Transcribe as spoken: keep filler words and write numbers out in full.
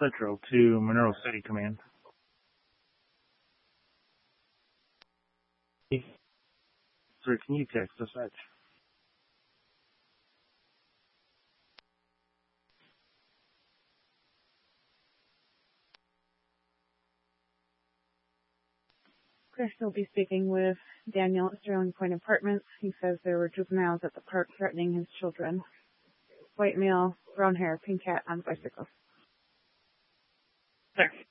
Central to Monroe City Command. Sir, can you text dispatch? Chris will be speaking with Daniel at Sterling Point Apartments. He says there were juveniles at the park threatening his children. White male, brown hair, pink hat on bicycle. Text.